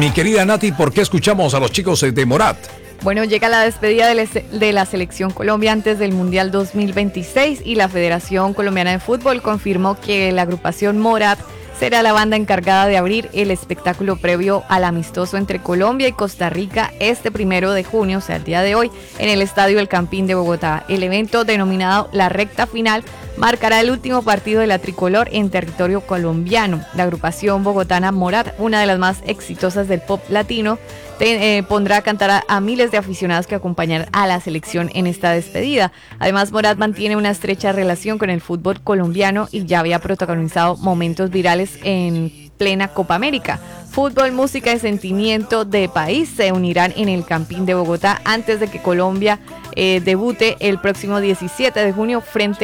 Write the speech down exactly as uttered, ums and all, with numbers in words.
Mi querida Nati, ¿por qué escuchamos a los chicos de Morat? Bueno, llega la despedida de, les- de la Selección Colombia antes del Mundial dos mil veintiséis y la Federación Colombiana de Fútbol confirmó que la agrupación Morat será la banda encargada de abrir el espectáculo previo al amistoso entre Colombia y Costa Rica este primero de junio, o sea, el día de hoy, en el Estadio El Campín de Bogotá. El evento, denominado La Recta Final, marcará el último partido de la tricolor en territorio colombiano. La agrupación bogotana Morat, una de las más exitosas del pop latino, te, eh, pondrá a cantar a, a miles de aficionados que acompañarán a la selección en esta despedida. Además, Morat mantiene una estrecha relación con el fútbol colombiano y ya había protagonizado momentos virales en plena Copa América. Fútbol, música y sentimiento de país se unirán en el Campín de Bogotá antes de que Colombia eh, debute el próximo diecisiete de junio frente